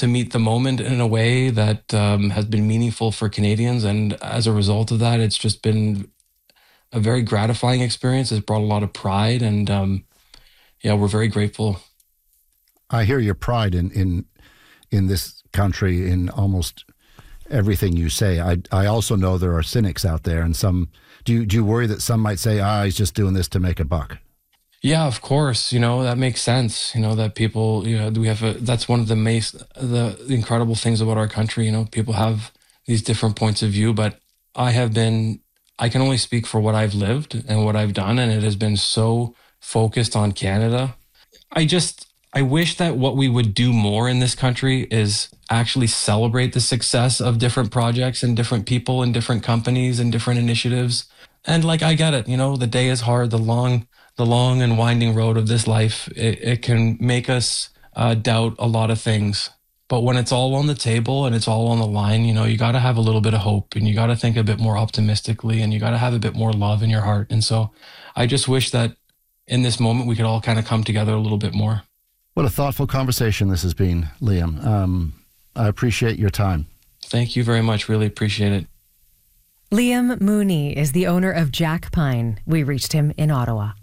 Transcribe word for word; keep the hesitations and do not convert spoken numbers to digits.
to meet the moment in a way that um, has been meaningful for Canadians. And as a result of that, it's just been a very gratifying experience. It's brought a lot of pride, and um, yeah, we're very grateful. I hear your pride in in in this country in almost everything you say. I I also know there are cynics out there, and some. Do you do you worry that some might say, ah, he's just doing this to make a buck? Yeah, of course. You know, that makes sense. You know, that people, you know, we have a, that's one of the mas- the incredible things about our country. You know, people have these different points of view, but I have been, I can only speak for what I've lived and what I've done. And it has been so focused on Canada. I just, I wish that what we would do more in this country is actually celebrate the success of different projects and different people and different companies and different initiatives. And like, I get it, you know, the day is hard, the long, the long and winding road of this life, it, it can make us uh, doubt a lot of things. But when it's all on the table and it's all on the line, you know, you got to have a little bit of hope, and you got to think a bit more optimistically, and you got to have a bit more love in your heart. And so I just wish that in this moment we could all kind of come together a little bit more. What a thoughtful conversation this has been, Liam. Um, I appreciate your time. Thank you very much. Really appreciate it. Liam Mooney is the owner of Jack Pine. We reached him in Ottawa.